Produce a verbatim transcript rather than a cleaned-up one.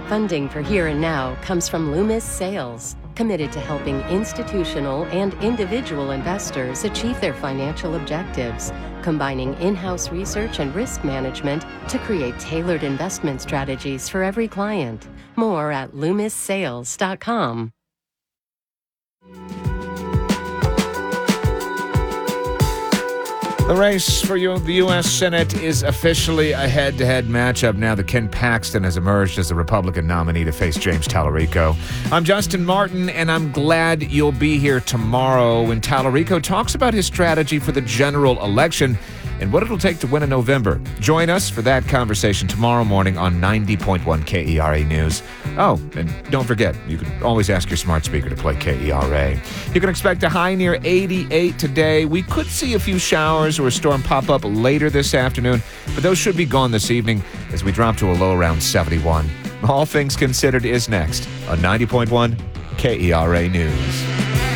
Funding for Here and Now comes from Loomis Sales, committed to helping institutional and individual investors achieve their financial objectives, combining in-house research and risk management to create tailored investment strategies for every client. More at loomis sales dot com. The race for you, the U S Senate is officially a head-to-head matchup now that Ken Paxton has emerged as the Republican nominee to face James Tallarico. I'm Justin Martin, and I'm glad you'll be here tomorrow when Tallarico talks about his strategy for the general election and what it'll take to win in November. Join us for that conversation tomorrow morning on ninety point one K E R A News. Oh, and don't forget, you can always ask your smart speaker to play K E R A. You can expect a high near eighty-eight today. We could see a few showers or a storm pop up later this afternoon, but those should be gone this evening as we drop to a low around seventy-one. All Things Considered is next on ninety point one K E R A News.